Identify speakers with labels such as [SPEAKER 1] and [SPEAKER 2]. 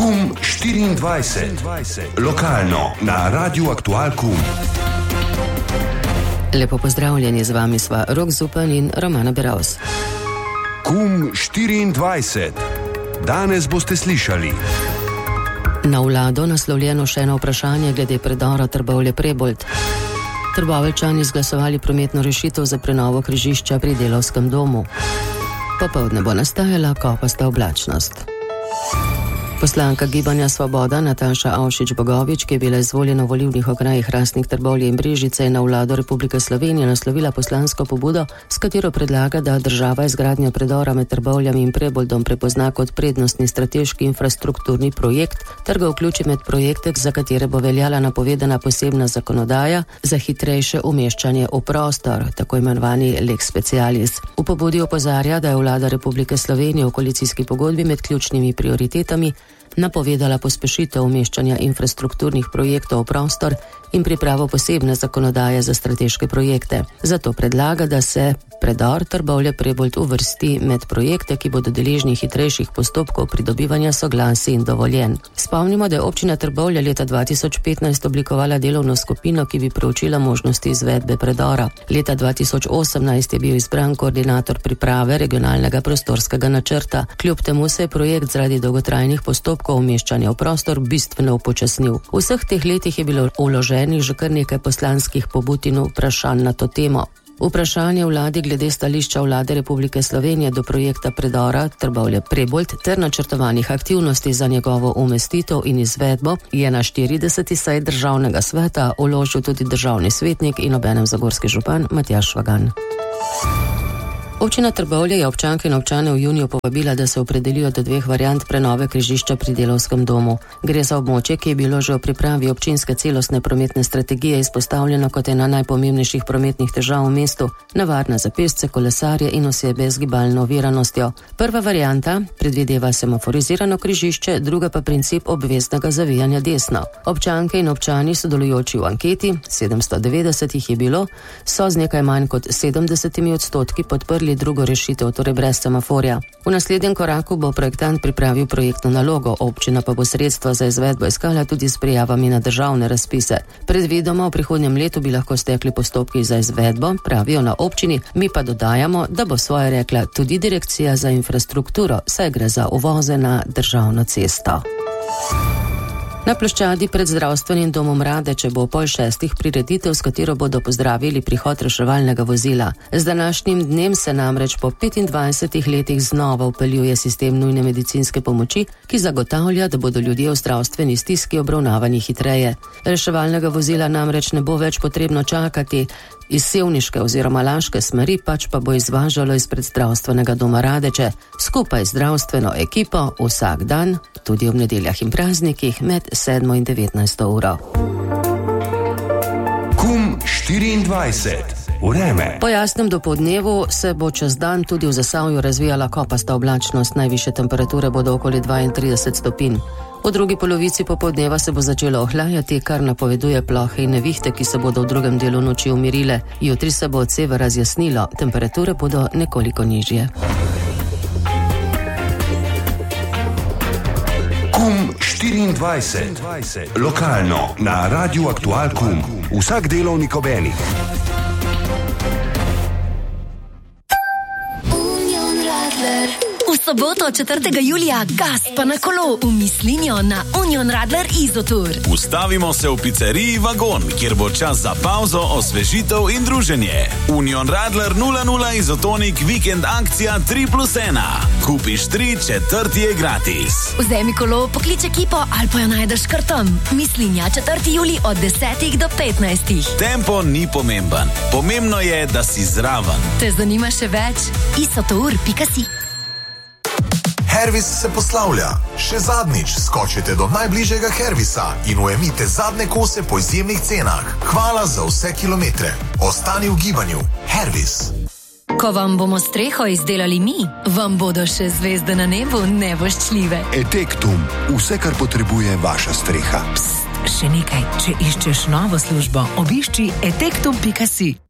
[SPEAKER 1] KUM 24. Lokalno na Radiu Aktual KUM.
[SPEAKER 2] Lepo pozdravljeni, z vami sva Rok Zupan in Romana Beravs.
[SPEAKER 1] KUM 24. Danes boste slišali.
[SPEAKER 2] Na vlado naslovljeno še eno vprašanje glede predora Trbovlje-Prebold. Trboveljčani izglasovali prometno rešitev za prenovo križišča pri Delavskem domu. Popoldne bo nastajala kopasta oblačnost. Poslanka Gibanja Svoboda Nataša Avšič-Bogovič, ki je bila izvoljena v volilnih okrajih Hrastnik, Trbovlje in Brežice, je na vlado Republike Slovenije naslovila poslansko pobudo, s katero predlaga, da država izgradnjo predora med Trbovljami in Preboldom prepozna kot prednostni strateški infrastrukturni projekt ter ga vključi med projekte, za katere bo veljala napovedana posebna zakonodaja za hitrejše umeščanje v prostor, tako imenovani lex specialis. V pobudi opozarja, da je vlada Republike Slovenije v koalicijski pogodbi med ključnimi prioritetami napovedala pospešitev umeščanja infrastrukturnih projektov v prostor in pripravo posebne zakonodaje za strateške projekte. Zato predlaga, da se predor Trbovlje-Prebold uvrsti med projekte, ki bodo deležni hitrejših postopkov pridobivanja soglasij in dovoljenj. Spomnimo, da je občina Trbovlje leta 2015 oblikovala delovno skupino, ki bi preučila možnosti izvedbe predora. Leta 2018 je bil izbran koordinator priprave regionalnega prostorskega načrta. Kljub temu se je projekt zaradi dolgotrajnih postopkov umeščanja v prostor bistveno upočasnil. V vseh teh letih je bilo vloženih že kar nekaj poslanskih pobud in vprašanj na to temo. Vprašanje vladi glede stališča vlade Republike Slovenije do projekta predora Trbovlje-Prebold ter načrtovanih aktivnosti za njegovo umestitev in izvedbo je na 40. seji Državnega sveta vložil tudi državni svetnik in obenem zagorski župan Matjaž Švagan. Občina Trbovlje je občanke in občane v juniju povabila, da se opredelijo do dveh variant prenove križišča pri Delavskem domu. Gre za območje, ki je bilo že v pripravi občinske celostne prometne strategije izpostavljeno kot ena najpomembnejših prometnih težav v mestu, nevarna za pešce, kolesarje in osebe z gibalno oviranostjo. Prva varianta predvideva semaforizirano križišče, druga pa princip obveznega zavijanja desno. Občanke in občani sodelujoči v anketi, 790 jih je bilo, so z nekaj manj kot 70% podprli drugo rešitev, torej brez semaforja. V naslednjem koraku bo projektant pripravil projektno nalogo, občina pa bo sredstva za izvedbo iskala tudi s prijavami na državne razpise. Predvidoma v prihodnjem letu bi lahko stekli postopki za izvedbo, pravijo na občini, mi pa dodajamo, da bo svoje rekla tudi direkcija za infrastrukturo, saj gre za uvoze na državno cesto. Na ploščadi pred zdravstvenim domom Radeče bo 5:30 prireditev, s katero bodo pozdravili prihod reševalnega vozila. Z današnjim dnem se namreč po 25 letih znova vpeljuje sistem nujne medicinske pomoči, ki zagotavlja, da bodo ljudje v zdravstveni stiski obravnavani hitreje. Reševalnega vozila namreč ne bo več potrebno čakati iz sevniške oziroma laške smeri, pač pa bo izvažalo izpred zdravstvenega doma Radeče, skupaj z zdravstveno ekipo vsak dan, tudi ob nedeljah in praznikih med 7 in 19 uro.
[SPEAKER 1] KUM 24. Vreme.
[SPEAKER 2] Po jasnem dopoldnevu se bo čez dan tudi v Zasavju razvijala kopasta oblačnost, najvišje temperature bodo okoli 32 stopinj. V drugi polovici popoldneva se bo začelo ohlajati, kar napoveduje plohe in nevihte, ki se bodo v drugem delu noči umirile. Jutri se bo od severa razjasnilo, temperature bodo nekoliko nižje.
[SPEAKER 1] KUM 24. Lokalno na Radiu Aktual KUM. Vsak delovnik ob enih.
[SPEAKER 3] V soboto 4. julija gas pa na kolo v Mislinjo na Union Radler Izotour.
[SPEAKER 4] Ustavimo se v pizzeriji Vagon, kjer bo čas za pauzo, osvežitev in druženje. Union Radler 00 Izotonik vikend akcija 3+1. Kupiš 3, četrti je gratis.
[SPEAKER 3] Vzemi kolo, poklič ekipo ali pa jo najdeš kar tam. Mislinja 4. julij od 10 do 15.
[SPEAKER 4] Tempo ni pomemben. Pomembno je, da si zraven.
[SPEAKER 3] Te zanima še več? isotour.si.
[SPEAKER 5] Hervis se poslavlja. Še zadnjič skočite do najbližjega Hervisa in ujemite zadnje kose po izjemnih cenah. Hvala za vse kilometre. Ostani v gibanju. Hervis.
[SPEAKER 3] Ko vam bomo streho izdelali mi, vam bodo še zvezde na nebu nevoščljive.
[SPEAKER 6] Etektum. Vse, kar potrebuje vaša streha.
[SPEAKER 7] Pst, še nekaj. Če iščeš novo službo, obišči etektum.si.